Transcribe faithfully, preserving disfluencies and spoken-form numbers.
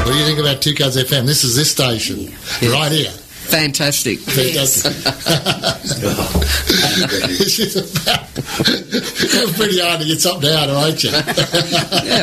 What do you think about Two Codes F M? This is this station, Yeah. right here. Fantastic. Fantastic. This is about, it was pretty hard to get something out, aren't you? Yeah,